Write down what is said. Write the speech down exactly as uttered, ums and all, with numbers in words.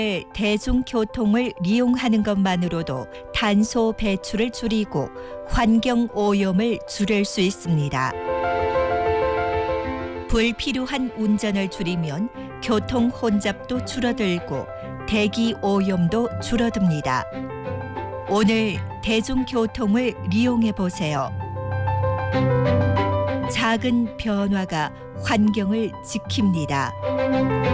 대중교통을 이용하는 것만으로도 탄소 배출을 줄이고 환경 오염을 줄일 수 있습니다. 불필요한 운전을 줄이면 교통 혼잡도 줄어들고 대기 오염도 줄어듭니다. 오늘 대중교통을 이용해 보세요. 작은 변화가 환경을 지킵니다.